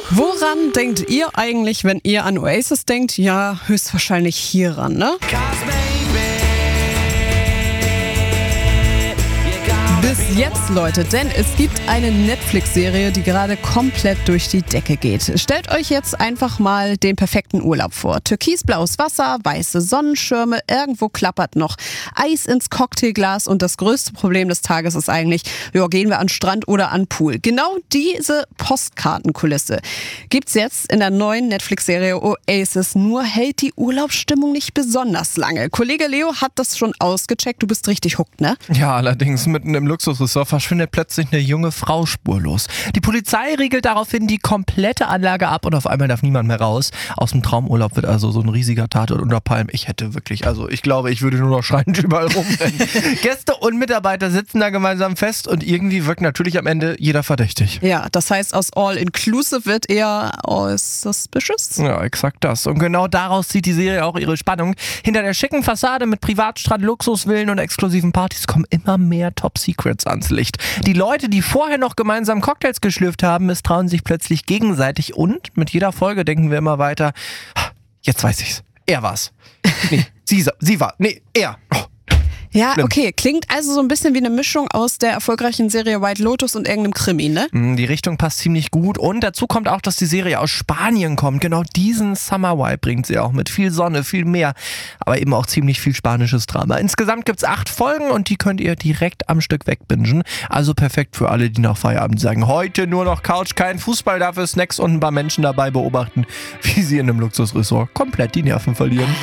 Woran denkt ihr eigentlich, wenn ihr an Oasis denkt? Ja, höchstwahrscheinlich hieran, ne? Bis jetzt, Leute, denn es gibt eine Netflix-Serie, die gerade komplett durch die Decke geht. Stellt euch jetzt einfach mal den perfekten Urlaub vor. Türkisblaues Wasser, weiße Sonnenschirme, irgendwo klappert noch Eis ins Cocktailglas und das größte Problem des Tages ist eigentlich, gehen wir an Strand oder an Pool. Genau diese Postkartenkulisse gibt's jetzt in der neuen Netflix-Serie Oasis, nur hält die Urlaubsstimmung nicht besonders lange. Kollege Leo hat das schon ausgecheckt, du bist richtig hooked, ne? Ja, allerdings mitten im Luxusressort verschwindet plötzlich eine junge Frau spurlos. Die Polizei riegelt daraufhin die komplette Anlage ab und auf einmal darf niemand mehr raus. Aus dem Traumurlaub wird also so ein riesiger Tatort unter Palmen. Ich glaube, ich würde nur noch schreiend überall rumrennen. Gäste und Mitarbeiter sitzen da gemeinsam fest und irgendwie wirkt natürlich am Ende jeder verdächtig. Ja, das heißt, aus All-Inclusive wird eher Suspicious. Ja, exakt das. Und genau daraus zieht die Serie auch ihre Spannung. Hinter der schicken Fassade mit Privatstrand, Luxusvillen und exklusiven Partys kommen immer mehr Top-Secrets ans Licht. Die Leute, die vorher noch gemeinsam Cocktails geschlürft haben, misstrauen sich plötzlich gegenseitig und mit jeder Folge denken wir immer weiter, jetzt weiß ich's. Er war's. Nee, sie war. Nee, er. Oh. Ja, okay. Klingt also so ein bisschen wie eine Mischung aus der erfolgreichen Serie White Lotus und irgendeinem Krimi, ne? Die Richtung passt ziemlich gut und dazu kommt auch, dass die Serie aus Spanien kommt. Genau diesen Summer Vibe bringt sie auch mit viel Sonne, viel Meer, aber eben auch ziemlich viel spanisches Drama. Insgesamt gibt's 8 Folgen und die könnt ihr direkt am Stück wegbingen. Also perfekt für alle, die nach Feierabend sagen, heute nur noch Couch, kein Fußball, dafür Snacks und ein paar Menschen dabei beobachten, wie sie in einem Luxusressort komplett die Nerven verlieren.